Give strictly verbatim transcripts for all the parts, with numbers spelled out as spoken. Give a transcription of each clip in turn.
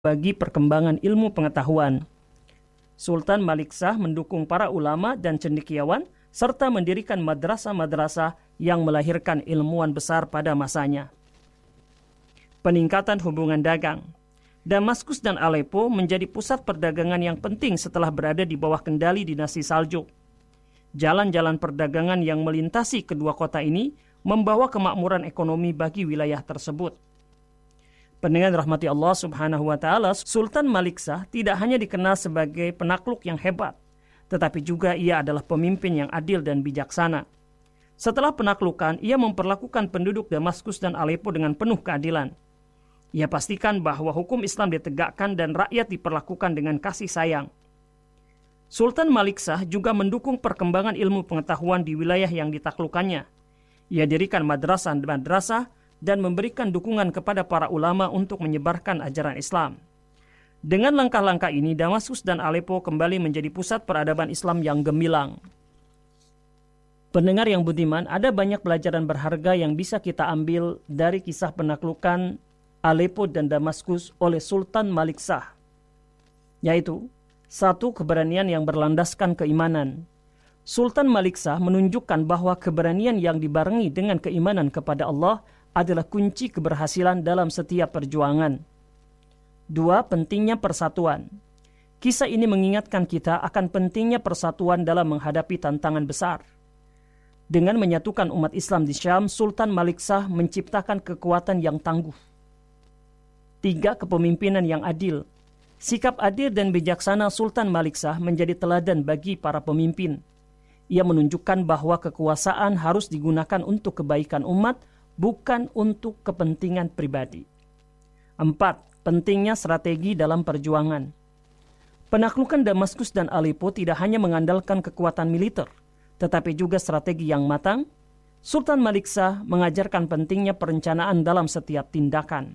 bagi perkembangan ilmu pengetahuan. Sultan Malik Shah mendukung para ulama dan cendekiawan serta mendirikan madrasah-madrasah yang melahirkan ilmuwan besar pada masanya. Peningkatan hubungan dagang. Damaskus dan Aleppo menjadi pusat perdagangan yang penting setelah berada di bawah kendali dinasti Saljuk. Jalan-jalan perdagangan yang melintasi kedua kota ini membawa kemakmuran ekonomi bagi wilayah tersebut. Pendengar rahmati Allah Subhanahu wa taala, Sultan Malik Shah tidak hanya dikenal sebagai penakluk yang hebat, tetapi juga ia adalah pemimpin yang adil dan bijaksana. Setelah penaklukan, ia memperlakukan penduduk Damaskus dan Aleppo dengan penuh keadilan. Ia pastikan bahwa hukum Islam ditegakkan dan rakyat diperlakukan dengan kasih sayang. Sultan Malik Shah juga mendukung perkembangan ilmu pengetahuan di wilayah yang ditaklukkannya. Ia dirikan madrasah-madrasah dan memberikan dukungan kepada para ulama untuk menyebarkan ajaran Islam. Dengan langkah-langkah ini, Damaskus dan Aleppo kembali menjadi pusat peradaban Islam yang gemilang. Pendengar yang budiman, ada banyak pelajaran berharga yang bisa kita ambil dari kisah penaklukan Aleppo dan Damaskus oleh Sultan Malik Shah, yaitu satu, keberanian yang berlandaskan keimanan. Sultan Malik Shah menunjukkan bahwa keberanian yang dibarengi dengan keimanan kepada Allah adalah kunci keberhasilan dalam setiap perjuangan. Dua, pentingnya persatuan. Kisah ini mengingatkan kita akan pentingnya persatuan dalam menghadapi tantangan besar. Dengan menyatukan umat Islam di Syam, Sultan Malik Shah menciptakan kekuatan yang tangguh. Tiga, kepemimpinan yang adil. Sikap adil dan bijaksana Sultan Malik Shah menjadi teladan bagi para pemimpin. Ia menunjukkan bahwa kekuasaan harus digunakan untuk kebaikan umat, bukan untuk kepentingan pribadi. Empat, pentingnya strategi dalam perjuangan. Penaklukan Damaskus dan Aleppo tidak hanya mengandalkan kekuatan militer, tetapi juga strategi yang matang. Sultan Malik Shah mengajarkan pentingnya perencanaan dalam setiap tindakan.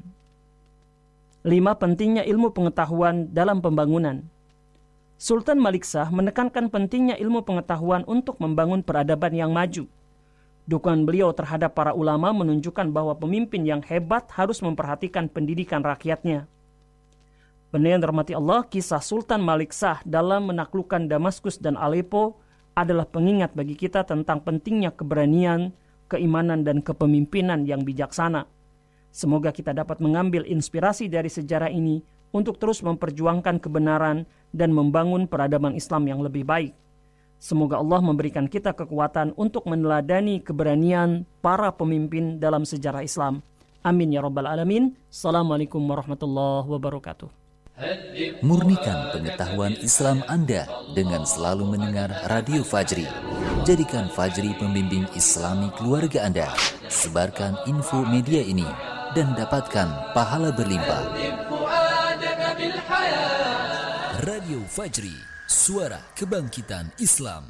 Lima, pentingnya ilmu pengetahuan dalam pembangunan. Sultan Malik Shah menekankan pentingnya ilmu pengetahuan untuk membangun peradaban yang maju. Dukungan beliau terhadap para ulama menunjukkan bahwa pemimpin yang hebat harus memperhatikan pendidikan rakyatnya. Pendengar rahmati Allah, kisah Sultan Malik Shah dalam menaklukkan Damaskus dan Aleppo adalah pengingat bagi kita tentang pentingnya keberanian, keimanan, dan kepemimpinan yang bijaksana. Semoga kita dapat mengambil inspirasi dari sejarah ini untuk terus memperjuangkan kebenaran dan membangun peradaban Islam yang lebih baik. Semoga Allah memberikan kita kekuatan untuk meneladani keberanian para pemimpin dalam sejarah Islam. Amin ya rabbal alamin. Assalamualaikum warahmatullahi wabarakatuh. Murnikan pengetahuan Islam Anda dengan selalu mendengar Radio Fajri. Jadikan Fajri pembimbing Islami keluarga Anda. Sebarkan info media ini dan dapatkan pahala berlimpah. Radio Fajri, suara kebangkitan Islam.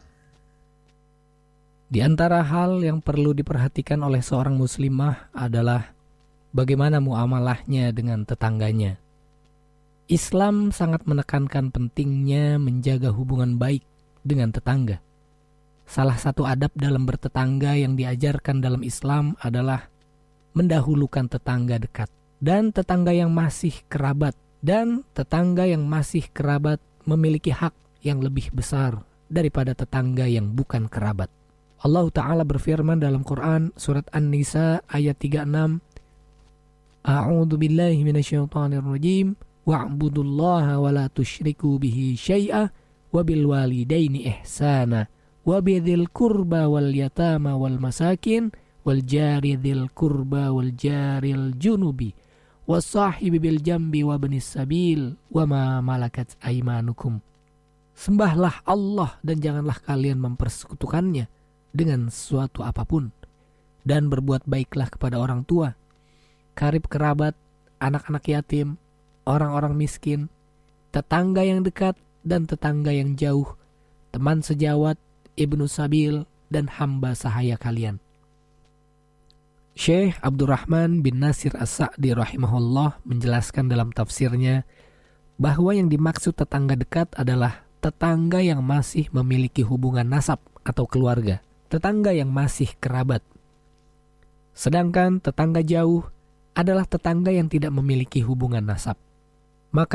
Di antara hal yang perlu diperhatikan oleh seorang muslimah adalah bagaimana muamalahnya dengan tetangganya. Islam sangat menekankan pentingnya menjaga hubungan baik dengan tetangga. Salah satu adab dalam bertetangga yang diajarkan dalam Islam adalah mendahulukan tetangga dekat dan tetangga yang masih kerabat, dan tetangga yang masih kerabat memiliki hak yang lebih besar daripada tetangga yang bukan kerabat. Allah Ta'ala berfirman dalam Quran surat An-Nisa ayat tiga puluh enam, A'udzu billahi minasyaitonir rajim, wa'budullaha wa la tusyriku bihi syai'a wa bil walidaini ihsana wa bidzil qurba wal yatama wal masakin wal jari dzil qurba wal jaril junubi wasahibi bil jambi wa ibnis sabil wa ma malakat aymanukum. Sembahlah Allah dan janganlah kalian mempersekutukannya dengan sesuatu apapun, dan berbuat baiklah kepada orang tua, karib kerabat, anak-anak yatim, orang-orang miskin, tetangga yang dekat dan tetangga yang jauh, teman sejawat, ibnu sabil, dan hamba sahaya kalian. Syekh Abdurrahman bin Nasir As-Sa'di rahimahullah menjelaskan dalam tafsirnya bahwa yang dimaksud tetangga dekat adalah tetangga yang masih memiliki hubungan nasab atau keluarga, tetangga yang masih kerabat. Sedangkan tetangga jauh adalah tetangga yang tidak memiliki hubungan nasab.